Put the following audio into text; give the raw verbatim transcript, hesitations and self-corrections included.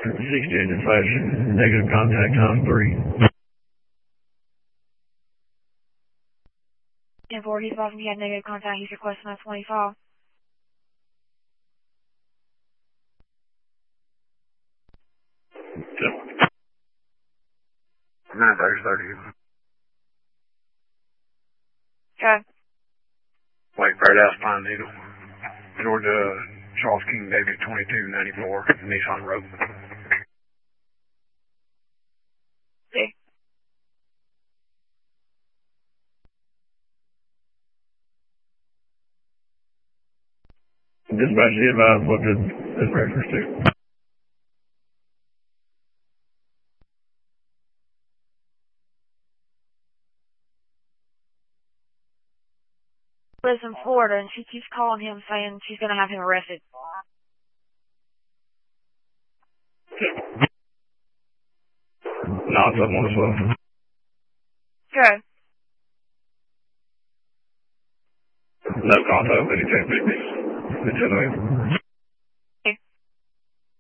six digit flash, negative contact time three. ten four, he's off and he had negative contact. He's requesting a twenty-five. nine thirty thirty. Okay. Wake Birdhouse, Pine Needle, Georgia, Charles King, David, twenty-two ninety-four, Nissan Road. See. Dispatch, be advised what did this reference to? Lives in Florida and she keeps calling him saying she's going to have him arrested. Not someone as well. Okay. No contact with any ten fifty.